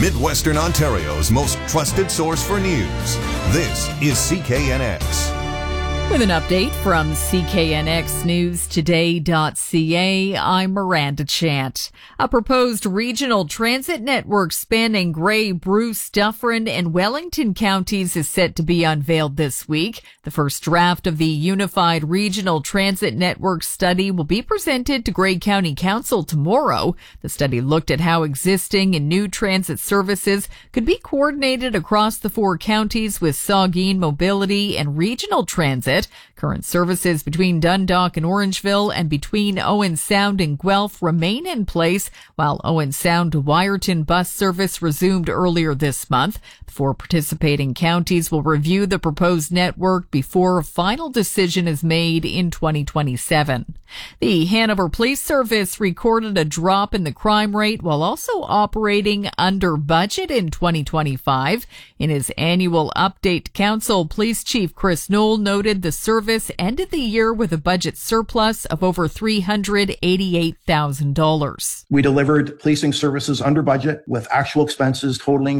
Midwestern Ontario's most trusted source for news. This is CKNX. With an update from CKNXNewsToday.ca, I'm Miranda Chant. A proposed regional transit network spanning Grey, Bruce, Dufferin, and Wellington counties is set to be unveiled this week. The first draft of the Unified Regional Transit Network study will be presented to Grey County Council tomorrow. The study looked at how existing and new transit services could be coordinated across the four counties with Saugeen Mobility and Regional Transit. Current services between Dundalk and Orangeville and between Owen Sound and Guelph remain in place, while Owen Sound to Wyerton bus service resumed earlier this month. The four participating counties will review the proposed network before a final decision is made in 2027. The Hanover Police Service recorded a drop in the crime rate while also operating under budget in 2025. In his annual update to council, Police Chief Chris Knoll noted the service ended the year with a budget surplus of over $388,000. We delivered policing services under budget with actual expenses totaling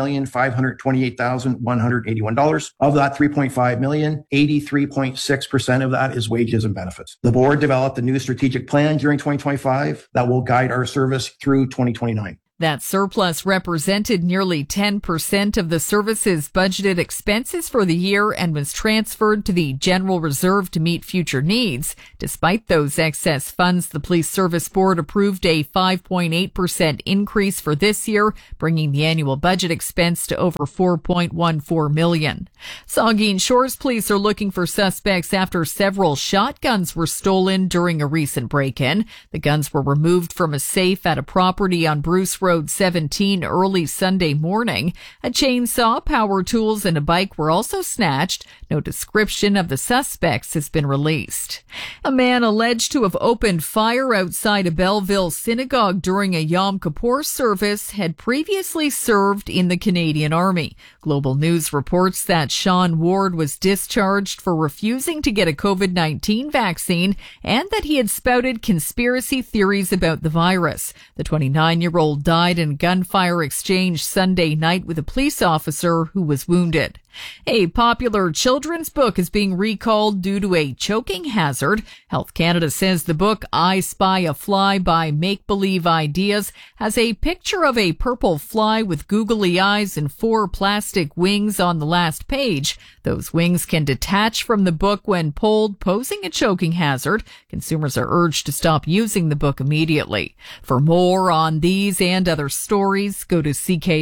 $3,528,181. Of that $3.5 million, 83.6% of that is wages and benefits. The board developed a new strategic plan during 2025 that will guide our service through 2029. That surplus represented nearly 10% of the service's budgeted expenses for the year and was transferred to the General Reserve to meet future needs. Despite those excess funds, the Police Service Board approved a 5.8% increase for this year, bringing the annual budget expense to over $4.14 million. Saugeen Shores Police are looking for suspects after several shotguns were stolen during a recent break-in. The guns were removed from a safe at a property on Bruce Road 17 early Sunday morning. A chainsaw, power tools, and a bike were also snatched. No description of the suspects has been released. A man alleged to have opened fire outside a Belleville synagogue during a Yom Kippur service had previously served in the Canadian Army. Global News reports that Sean Ward was discharged for refusing to get a COVID-19 vaccine and that he had spouted conspiracy theories about the virus. The 29-year-old died in a gunfire exchange Sunday night with a police officer who was wounded. A popular children's book is being recalled due to a choking hazard. Health Canada says the book I Spy a Fly by Make Believe Ideas has a picture of a purple fly with googly eyes and 4 plastic wings on the last page. Those wings can detach from the book when pulled, posing a choking hazard. Consumers are urged to stop using the book immediately. For more on these and other stories, go to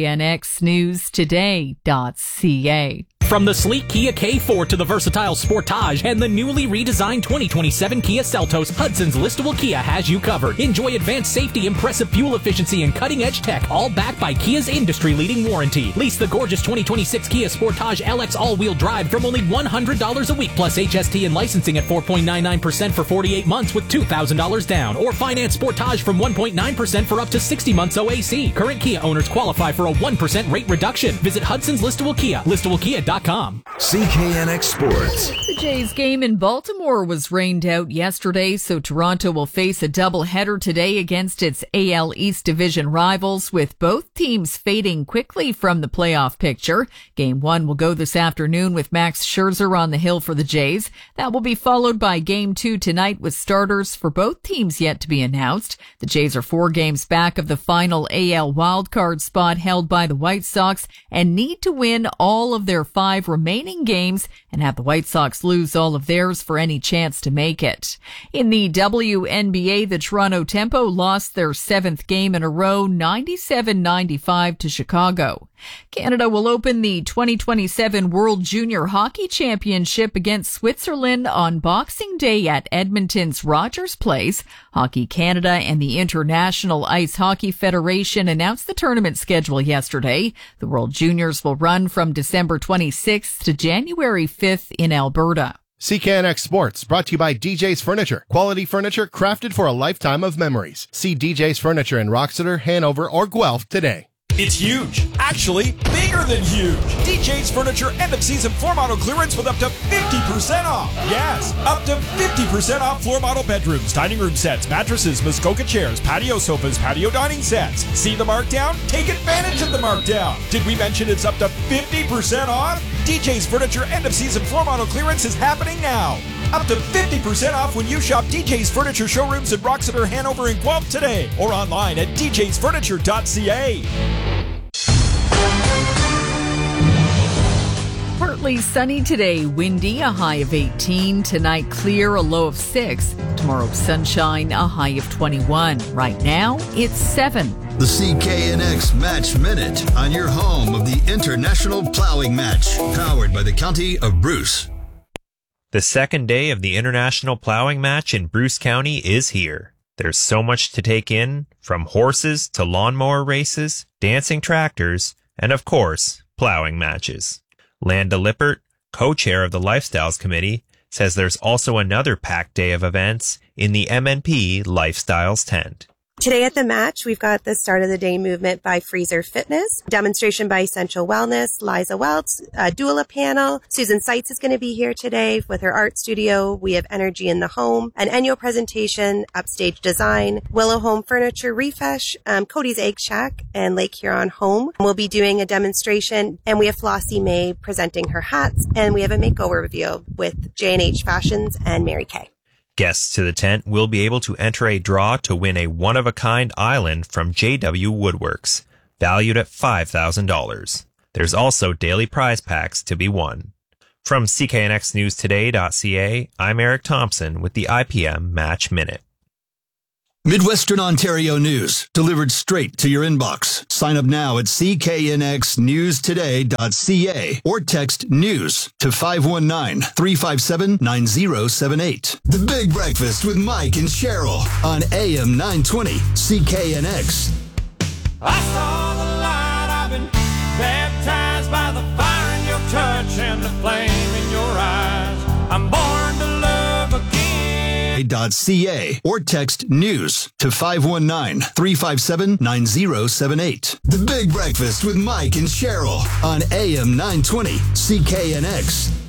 CKNXNewsToday.ca. From the sleek Kia K4 to the versatile Sportage and the newly redesigned 2027 Kia Seltos, Hudson's listable Kia has you covered. Enjoy advanced safety, impressive fuel efficiency, and cutting-edge tech, all backed by Kia's industry-leading warranty. Lease the gorgeous 2026 Kia Sportage LX all-wheel drive from only $100 a week, plus HST and licensing at 4.99% for 48 months with $2,000 down. Or finance Sportage from 1.9% for up to 60 months OAC. Current Kia owners qualify for a 1% rate reduction. Visit Hudson's listable Kia, listablekia.com. CKNX Sports. The Jays game in Baltimore was rained out yesterday, so Toronto will face a doubleheader today against its AL East Division rivals, with both teams fading quickly from the playoff picture. Game 1 will go this afternoon with Max Scherzer on the hill for the Jays. That will be followed by Game 2 tonight with starters for both teams yet to be announced. The Jays are 4 games back of the final AL wildcard spot held by the White Sox and need to win all of their 5 remaining games and have the White Sox lose all of theirs for any chance to make it. In the WNBA, the Toronto Tempo lost their 7th game in a row, 97-95 to Chicago. Canada will open the 2027 World Junior Hockey Championship against Switzerland on Boxing Day at Edmonton's Rogers Place. Hockey Canada and the International Ice Hockey Federation announced the tournament schedule yesterday. The World Juniors will run from December 26th to January 5th in Alberta. CKNX Sports, brought to you by DJ's Furniture. Quality furniture crafted for a lifetime of memories. See DJ's Furniture in Roxeter, Hanover, or Guelph today. It's huge. actually bigger than huge. DJ's Furniture end-of-season floor model clearance with up to 50% off. Yes, up to 50% off floor model bedrooms, dining room sets, mattresses, Muskoka chairs, patio sofas, patio dining sets. See the markdown? Take advantage of the markdown. Did we mention it's up to 50% off? DJ's Furniture end-of-season floor model clearance is happening now. Up to 50% off when you shop DJ's Furniture showrooms in Roxeter, Hanover, and Guelph today, or online at djsfurniture.ca. Partly sunny today, windy, a high of 18. Tonight, clear, a low of 6. Tomorrow, sunshine, a high of 21. Right now, it's 7. The CKNX Match Minute on your home of the International Plowing Match, powered by the County of Bruce. The second day of the International Plowing Match in Bruce County is here. There's so much to take in, from horses to lawnmower races, dancing tractors, and of course, plowing matches. Landa Lippert, co-chair of the Lifestyles Committee, says there's also another packed day of events in the MNP Lifestyles tent. Today at the match, we've got the start of the day movement by Freezer Fitness, demonstration by Essential Wellness, Liza Welts, a doula panel. Susan Seitz is going to be here today with her art studio. We have Energy in the Home, an annual presentation, Upstage Design, Willow Home Furniture Refresh, Cody's Egg Shack, and Lake Huron Home. We'll be doing a demonstration, and we have Flossie May presenting her hats, and we have a makeover review with J&H Fashions and Mary Kay. Guests to the tent will be able to enter a draw to win a one-of-a-kind island from JW Woodworks, valued at $5,000. There's also daily prize packs to be won. From CKNXNewsToday.ca, I'm Eric Thompson with the IPM Match Minute. Midwestern Ontario news, delivered straight to your inbox. Sign up now at cknxnewstoday.ca or text news to 519-357-9078. The Big Breakfast with Mike and Cheryl on AM 920 CKNX. I saw the light, I've been baptized by the fire in your touch and the flame in your eyes. I'm born to love again. .ca or text news to 519-357-9078. The Big Breakfast with Mike and Cheryl on AM 920 CKNX.